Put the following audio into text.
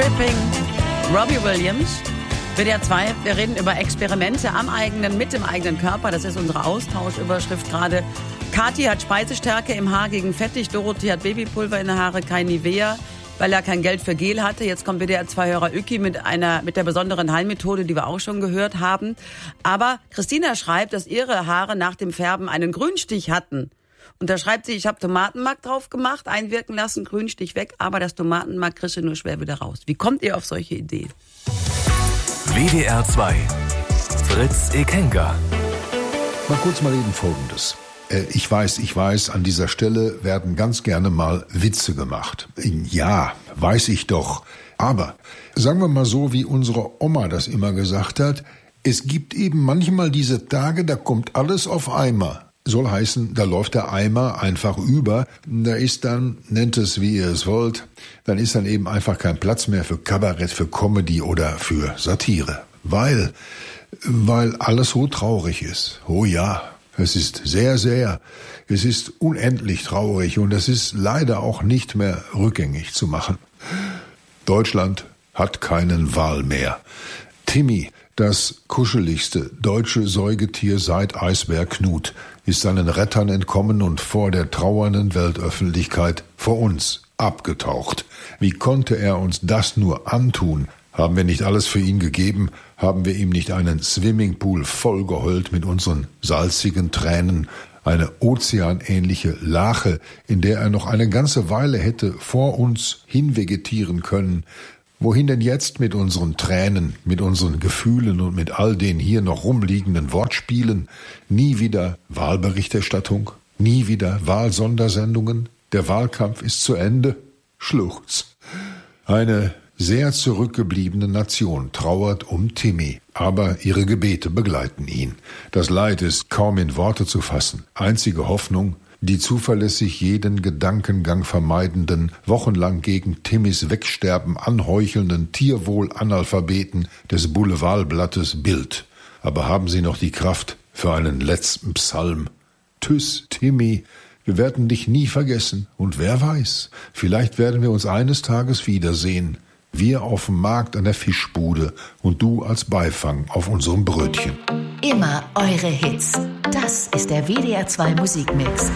Tripping, Robbie Williams. WDR 2, wir reden über Experimente am eigenen, mit dem eigenen Körper. Das ist unsere Austauschüberschrift gerade. Kathi hat Speisestärke im Haar gegen fettig. Dorothee hat Babypulver in den Haare, kein Nivea, weil er kein Geld für Gel hatte. Jetzt kommt WDR 2-Hörer Öki mit der besonderen Heilmethode, die wir auch schon gehört haben. Aber Christina schreibt, dass ihre Haare nach dem Färben einen Grünstich hatten. Und da schreibt sie, ich habe Tomatenmark drauf gemacht, einwirken lassen, Grünstich weg, aber das Tomatenmark kriegst du nur schwer wieder raus. Wie kommt ihr auf solche Ideen? WDR 2 Fritz Ekenga. Mal kurz mal eben Folgendes. Ich weiß, an dieser Stelle werden ganz gerne mal Witze gemacht. Ja, weiß ich doch. Aber sagen wir mal so, wie unsere Oma das immer gesagt hat, es gibt eben manchmal diese Tage, da kommt alles auf einmal. Soll heißen, da läuft der Eimer einfach über. Da ist dann, nennt es wie ihr es wollt, dann ist dann eben einfach kein Platz mehr für Kabarett, für Comedy oder für Satire. Weil alles so traurig ist. Oh ja, es ist es ist unendlich traurig und es ist leider auch nicht mehr rückgängig zu machen. Deutschland hat keinen Wal mehr. Timmy, das kuscheligste deutsche Säugetier seit Eisbär Knut, ist seinen Rettern entkommen und vor der trauernden Weltöffentlichkeit vor uns abgetaucht. Wie konnte er uns das nur antun? Haben wir nicht alles für ihn gegeben? Haben wir ihm nicht einen Swimmingpool vollgeheult mit unseren salzigen Tränen? Eine ozeanähnliche Lache, in der er noch eine ganze Weile hätte vor uns hinvegetieren können. Wohin denn jetzt mit unseren Tränen, mit unseren Gefühlen und mit all den hier noch rumliegenden Wortspielen? Nie wieder Wahlberichterstattung, nie wieder Wahlsondersendungen. Der Wahlkampf ist zu Ende. Schluchz. Eine sehr zurückgebliebene Nation trauert um Timmy, aber ihre Gebete begleiten ihn. Das Leid ist kaum in Worte zu fassen. Einzige Hoffnung, die zuverlässig jeden Gedankengang vermeidenden, wochenlang gegen Timmys Wegsterben anheuchelnden Tierwohl-Analphabeten des Boulevardblattes Bild. Aber haben Sie noch die Kraft für einen letzten Psalm? Tschüss, Timmy, wir werden dich nie vergessen. Und wer weiß, vielleicht werden wir uns eines Tages wiedersehen. Wir auf dem Markt an der Fischbude und du als Beifang auf unserem Brötchen. Immer eure Hits. Das ist der WDR 2 Musikmix.